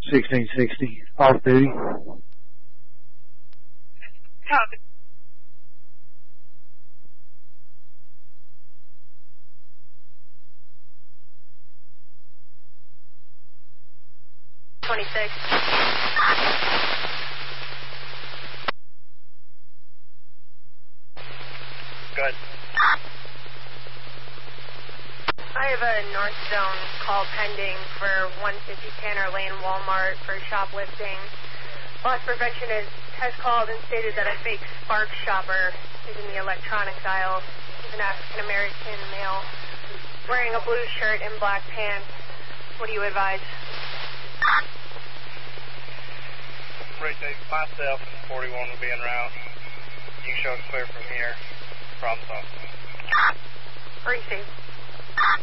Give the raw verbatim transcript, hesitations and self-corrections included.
sixteen sixty, off duty. Copy. twenty-six. Good. I have a North Zone call pending for one fifty Tanner Lane Walmart for shoplifting. Loss prevention is, has called and stated that a fake Spark shopper is in the electronics aisle. He's an African-American male wearing a blue shirt and black pants. What do you advise? Rotate myself and forty-one will be en route. You can show us clear from here. Problem solved. Receive.